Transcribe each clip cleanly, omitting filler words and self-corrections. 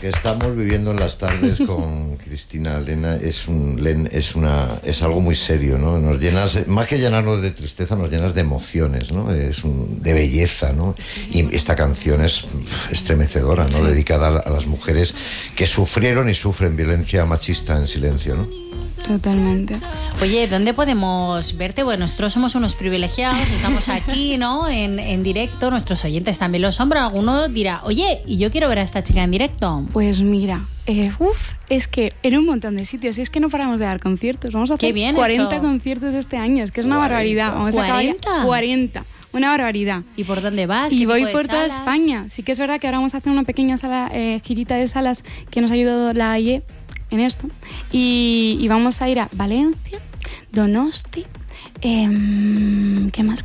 que estamos viviendo en las tardes con Cristina Lena es algo muy serio, ¿no? Nos llenas, más que llenarnos de tristeza, nos llenas de emociones, ¿no? De belleza, ¿no? Y esta canción es estremecedora, ¿no? Sí. Dedicada a las mujeres que sufrieron y sufren violencia machista en silencio, ¿no? Totalmente. Oye, ¿dónde podemos verte? Bueno, nosotros somos unos privilegiados, estamos aquí, ¿no? En directo, nuestros oyentes también lo son, pero alguno dirá, oye, ¿y yo quiero ver a esta chica en directo? Pues mira, es que en un montón de sitios, y es que no paramos de dar conciertos. Vamos a hacer 40 conciertos este año, es que es una barbaridad. Vamos a acabar 40. Una barbaridad. ¿Y por dónde vas? Y voy por toda España. Sí que es verdad que ahora vamos a hacer una pequeña sala, girita de salas que nos ha ayudado la AIE en esto. Y vamos a ir a Valencia, Donosti. ¿Qué más?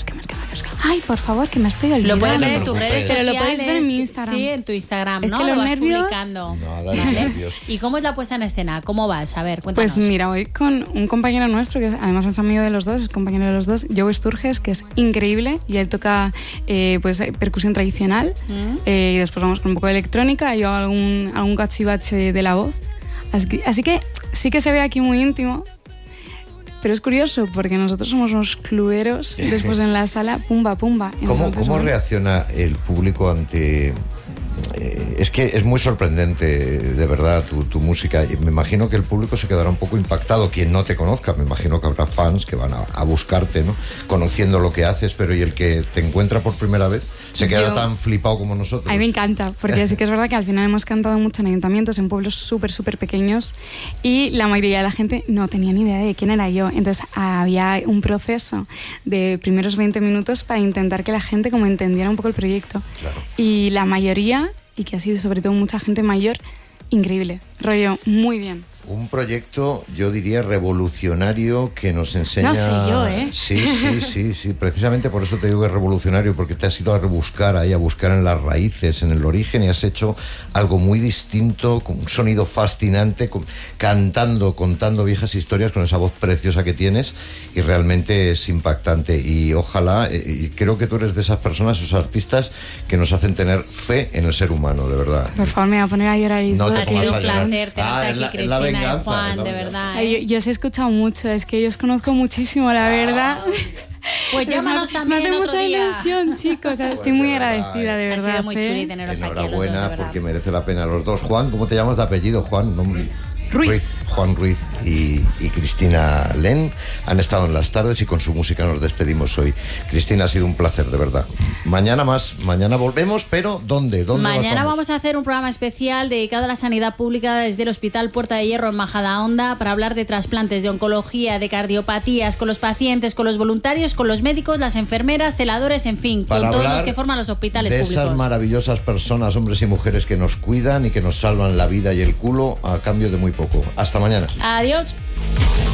Ay, por favor, que me estoy olvidando. Lo puedes ver en tus redes sociales. Pero lo puedes ver en mi Instagram. Sí, en tu Instagram, ¿no? Es que los lo vas nervios... publicando. Nada, los nervios. ¿Y cómo es la puesta en escena? ¿Cómo vas? A ver, cuéntanos. Pues mira, voy con un compañero nuestro, que además es amigo de los dos, es compañero de los dos, Joe Sturges, que es increíble, y él toca pues percusión tradicional, y después vamos con un poco de electrónica, y yo algún cachivache de la voz. Así que sí que se ve aquí muy íntimo. Pero es curioso, porque nosotros somos unos clueros, después en la sala, pumba. Entonces, ¿Cómo reacciona el público ante...? Es que es muy sorprendente, de verdad, tu música. Me imagino que el público se quedará un poco impactado. Quien no te conozca, me imagino que habrá fans que van a buscarte, ¿no? Conociendo lo que haces, pero ¿y el que te encuentra por primera vez se queda tan flipado como nosotros? A mí me encanta, porque sí que es verdad que al final hemos cantado mucho en ayuntamientos, en pueblos súper pequeños, y la mayoría de la gente no tenía ni idea de quién era yo. Entonces había un proceso de primeros 20 minutos para intentar que la gente como entendiera un poco el proyecto. Claro. Y la mayoría, y que ha sido sobre todo mucha gente mayor, increíble, rollo, muy bien. Un proyecto, yo diría, revolucionario, que nos enseña... No sé yo, ¿eh? Sí, precisamente por eso te digo que es revolucionario, porque te has ido a rebuscar ahí, a buscar en las raíces, en el origen, y has hecho algo muy distinto, con un sonido fascinante, contando viejas historias con esa voz preciosa que tienes, y realmente es impactante. Y ojalá, y creo que tú eres de esas personas, esos artistas, que nos hacen tener fe en el ser humano, de verdad. Por favor, me voy a poner a llorar y no todo. te Ha sido un llorar. placer tenerte aquí, Cristina y Juan, de verdad. Yo os he escuchado mucho, es que yo os conozco muchísimo, la verdad. Pues llámanos también me hace otro mucha día. ilusión, chicos. O sea, estoy muy agradecida, de verdad. Ha sido muy chuli teneros aquí. Enhorabuena, los dos, porque merece la pena los dos. Juan, ¿cómo te llamas de apellido, Juan? Nombre. Ruiz. Juan Ruiz y Cristina Len han estado en las tardes, y con su música nos despedimos hoy. Cristina, ha sido un placer, de verdad. Mañana volvemos, pero ¿dónde mañana vamos a hacer un programa especial dedicado a la sanidad pública desde el Hospital Puerta de Hierro en Majadahonda, para hablar de trasplantes, de oncología, de cardiopatías, con los pacientes, con los voluntarios, con los médicos, las enfermeras, celadores, en fin, para con todos los que forman los hospitales de públicos. Esas maravillosas personas, hombres y mujeres, que nos cuidan y que nos salvan la vida y el culo a cambio de muy poco. Hasta mañana. Adiós.